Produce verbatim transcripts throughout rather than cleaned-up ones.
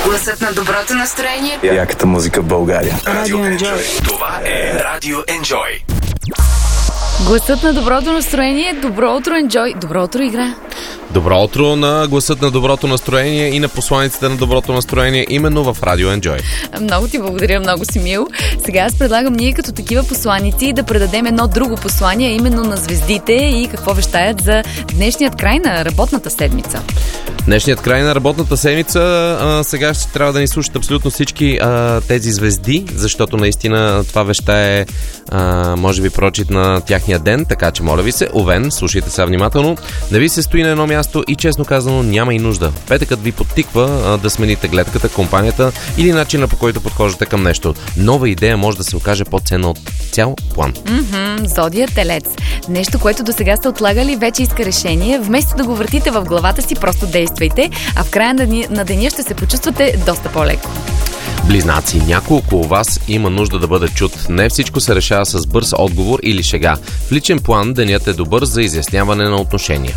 Гласът на доброто настроение. Яката музика в България. Радио Enjoy. Това е Радио Enjoy. Гласът на доброто настроение. Добро утро, Enjoy. Добро утро, игра. Добро утро на гласът на доброто настроение и на посланиците на доброто настроение именно в Радио Enjoy. Много ти благодаря, много си мил. Сега аз предлагам ние като такива посланици да предадем едно друго послание, именно на звездите и какво вещаят за днешният край на работната седмица. Днешният край на работната седмица, а, сега ще трябва да ни слушат абсолютно всички а, тези звезди, защото наистина това вещае а, може би прочит на тяхния ден, така че моля ви се, Овен, слушайте сега внимателно, не ви се стои на едно място и честно казано няма и нужда. Петъкът ви подтиква а, да смените гледката, компанията или начина, по който подхождате към нещо. Нова идея може да се окаже по-ценна от цял план. Mm-hmm, Зодия Телец. Нещо, което до сега сте отлагали, вече иска решение. Вместо да го въртите в главата си, просто действайте, а в края на деня ще се почувствате доста по-леко. Близнаци, някой около вас има нужда да бъде чут. Не всичко се решава с бърз отговор или шега. В личен план денят е добър за изясняване на отношения.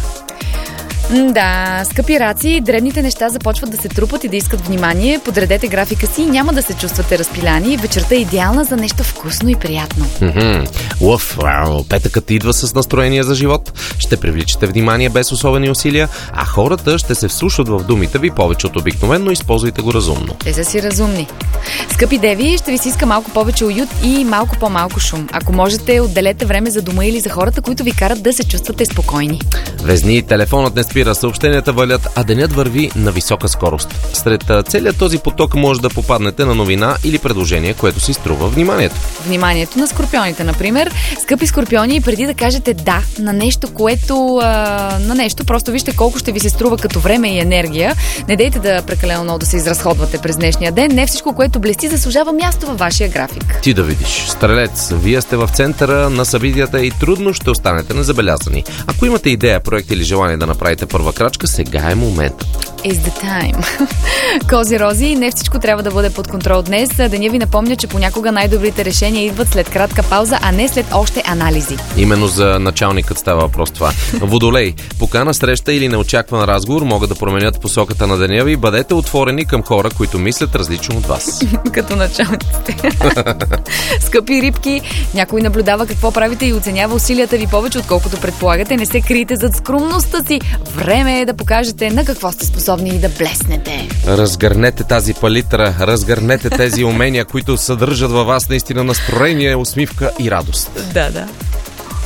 Да, скъпи раци, дребните неща започват да се трупат и да искат внимание. Подредете графика си и няма да се чувствате разпиляни. Вечерта е идеална за нещо вкусно и приятно. Mm-hmm. Лъв, петъкът идва с настроение за живот. Ще привличате внимание без особени усилия, а хората ще се вслушат в думите ви повече от обикновено. Използвайте го разумно. Те са си разумни. Скъпи деви, ще ви се иска малко повече уют и малко по-малко шум. Ако можете, отделете време за дома или за хората, които ви карат да се чувствате спокойни. Везни, телефонът не спира, съобщенията валят, а денят върви на висока скорост. Сред целият този поток може да попаднете на новина или предложение, което си струва вниманието. Вниманието на скорпионите, например. Скъпи скорпиони, преди да кажете да на нещо, което а, на нещо, просто вижте колко ще ви се струва като време и енергия. Не дейте да прекалено много да се изразходвате през днешния ден. Не всичко, което блести, заслужава място във вашия график. Ти да видиш. Стрелец, вие сте в центъра на събитията и трудно ще останете незабелязани. Ако имате идея, проект или желание да направите първа крачка, сега е момент. Is the time. Кози рози, не всичко трябва да бъде под контрол днес. Деня ви напомня, че понякога най-добрите решения идват след кратка пауза, а не след още анализи. Именно за началникът става въпрос това. Водолей, покана среща или неочакван разговор могат да променят посоката на деня ви. Бъдете отворени към хора, които мислят различно от вас. Като началниците. Скъпи рибки, някой наблюдава какво правите и оценява усилията ви повече, отколкото предполагате. Не се криете зад скромността си. Време е да покажете на какво сте способни и да блеснете. Разгърнете тази палитра, разгърнете тези умения, които съдържат във вас наистина настроение, усмивка и радост. Да, да.